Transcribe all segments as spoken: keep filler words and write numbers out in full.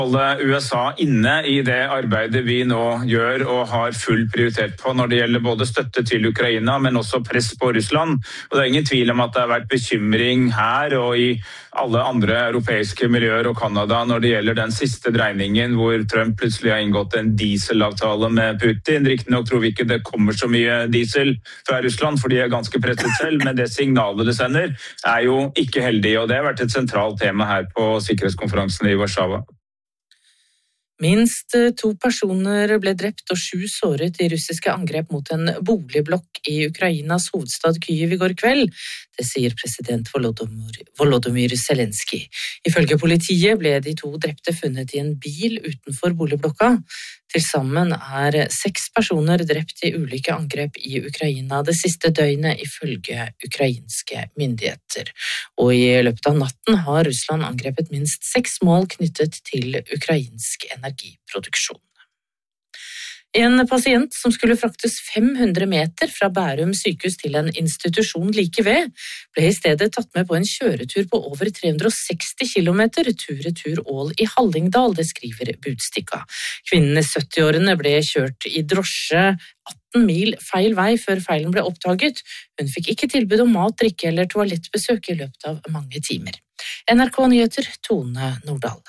holde U S A inne i det arbeidet vi nå gjør og har full prioritet på når det gjelder både støtte til Ukraina, men også press på Russland. Og det er ingen tvil om at det har vært bekymring her og i alle andre europeiske miljøer og Kanada når det gjelder den siste dreiningen hvor Trump plutselig har inngått en dieselavtale med Putin. Riktignok tror vi ikke det kommer så mye diesel fra Russland, for de er ganske presset selv, men det signalet det sender er jo ikke heldig, og det har vært et sentralt tema her på sikkerhetskonferansen i Warszawa. Minst to personer ble drept og sju såret i russiske angrep mot en boligblokk i Ukrainas hovedstad Kyiv i går kveld. Det sier president Volodymyr, Volodymyr Zelensky. Ifølge politiet ble de to drepte funnet i en bil utenfor boligblokka. Til sammen er seks personer drept i ulike angrep i Ukraina det siste døgnet, ifølge ukrainske myndigheter. Og i løpet av natten har Russland angrepet minst seks mål knyttet til ukrainsk energiproduksjon. En pasient som skulle fraktes fem hundre meter fra Bærum sykehus til en institusjon like ved, ble i stedet tatt med på en kjøretur på over tre hundre og seksti kilometer tur-retur Ål i Hallingdal, det skriver Budstikka. Kvinnen i sytti-årene ble kjørt i drosje atten mil feil vei før feilen ble oppdaget. Hun fikk ikke tilbud om mat, drikke eller toalettbesøk i løpet av mange timer. N R K Nyheter, Tone Nordahl.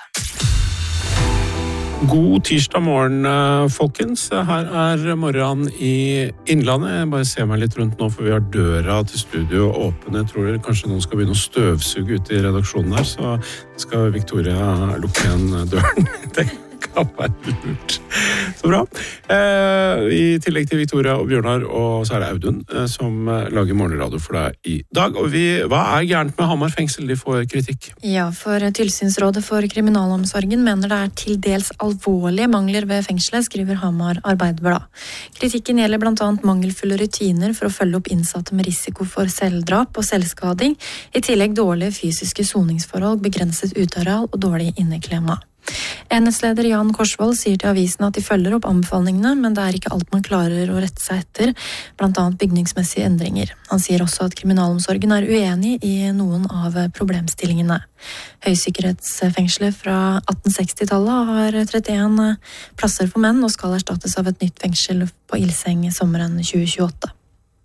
God tirsdag morgen, folkens. Her er morgenen i Innlandet. Jeg bare ser meg litt rundt nå, for vi har døra til studio åpen. Jeg tror kanskje noen skal begynne å støvsuge ute i redaksjonen her, så skal Victoria lukke igjen døren. Det kan være lurt. Så bra. Eh, I tillegg til Victoria og Bjørnar, og så er det Audun eh, som lager morgenradio for deg i dag. Og vi, hva er gærent med Hamar fengsel? De får kritikk. Ja, for Tilsynsrådet for kriminalomsorgen mener det er til dels alvorlige mangler ved fengselet, skriver Hamar Arbeiderblad. Kritikken gjelder blant annet mangelfulle rutiner for å følge opp innsatte med risiko for selvdrap og selvskading, i tillegg dårlige fysiske soningsforhold, begrenset uteareal og dårlig inneklima. Enhetsleder Jan Korsvold sier til avisen at de følger opp anbefalingene, men det er ikke alt man klarer å rette seg etter, blant annet bygningsmessige endringer. Han sier også at kriminalomsorgen er uenig i noen av problemstillingene. Høysikkerhetsfengselet fra atten seksti-tallet har trettien plasser for menn og skal erstattes av et nytt fengsel på Ilseng sommeren tjue tjueåtte.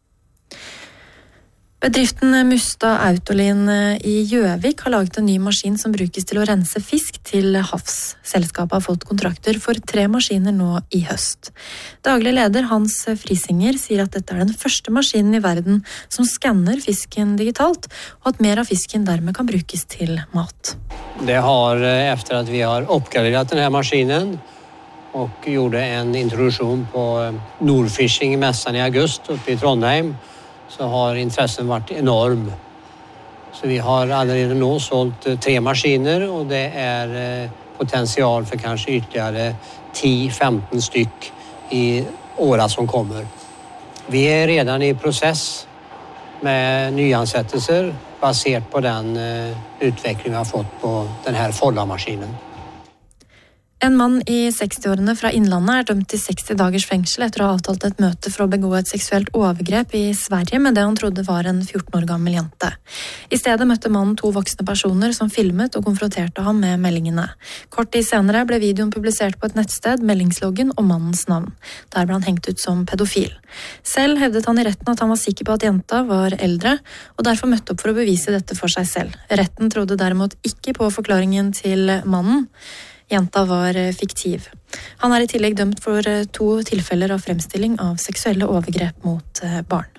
Bedriften Mustad Autolin i Gjøvik har laget en ny maskin som brukes til å rense fisk til havs. Selskapet har fått kontrakter for tre maskiner nå i høst. Daglig leder Hans Frisinger sier at dette er den første maskinen i verden som skanner fisken digitalt, og at mer av fisken dermed kan brukes til mat. Det har, efter at vi har oppgradert denne maskinen og gjorde en introduksjon på Nordfishing-mässan i august oppe i Trondheim, så har intressen vært enorm. Så vi har allerede nå solgt tre maskiner, og det er potential for kanskje ytterligere ti til femten stykk i året som kommer. Vi er redan i prosess med nyansettelser basert på den utvikling vi har fått på denne Folla-maskinen. En mann i seksti-årene fra Innlandet er dømt til seksti dagers fengsel etter å ha avtalt et møte for å begå et seksuelt overgrep i Sverige med det han trodde var en fjorten år gammel jente. I stedet møtte mannen to voksne personer som filmet og konfronterte ham med meldingene. Kort tid senere ble videoen publisert på et nettsted, meldingsloggen og mannens navn. Der ble han hengt ut som pedofil. Selv hevdet han i retten at han var sikker på at jenta var eldre, og derfor møtte opp for å bevise dette for seg selv. Retten trodde derimot ikke på forklaringen til mannen. Jenta var fiktiv. Han er i tillegg dømt for to tilfeller av fremstilling av seksuelle overgrep mot barn.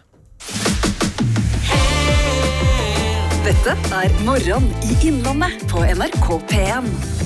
Dette er Morgen i Innlandet på N R K P en.